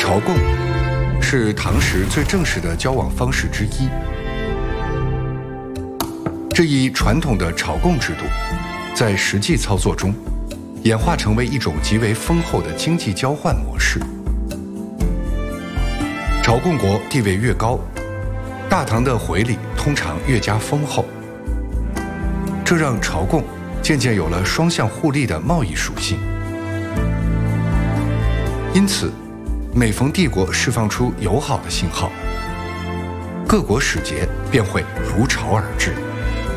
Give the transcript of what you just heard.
朝贡是唐时最正式的交往方式之一。这一传统的朝贡制度，在实际操作中，演化成为一种极为丰厚的经济交换模式。朝贡国地位越高，大唐的回礼通常越加丰厚，这让朝贡渐渐有了双向互利的贸易属性。因此，每逢帝国释放出友好的信号，各国使节便会如潮而至。